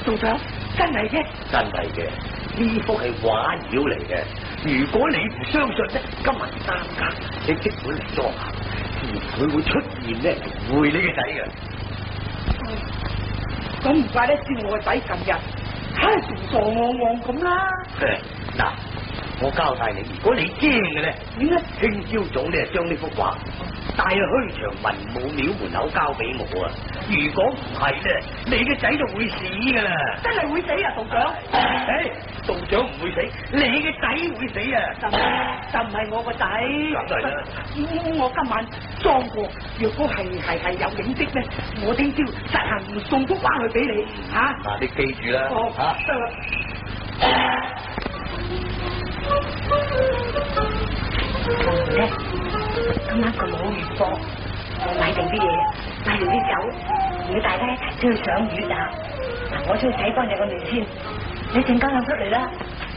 道長，真係嘅， 真係嘅，呢幅係畫妖嚟嘅。如果你唔相信咧，今日3更你即管嚟裝下，自然佢會出現咧，會你嘅仔嘅。 咁唔怪得知我個仔近日仲傻戇戇咁啦。 嗱，我交代你，如果你驚嘅咧， 點咧？ 聽朝早你就將呢幅畫帶去虛場文武廟門口交俾我啊！如果唔係咧，你嘅仔就會死噶啦！ 真係會死啊，道長！ 道長唔會死，你嘅仔會死啊！ 就唔係我個仔。 梗係啦。 我今晚裝過，若果係有影跡咧，我聽朝實行唔送幅畫去俾你吓。 嗱，你記住啦。 得啦。咧，今晚個冇月貨，我買定啲嘢，買定啲酒，要大家一齊出去賞月啊！嗱，我出去洗乾淨個面先，你陣間就出嚟啦。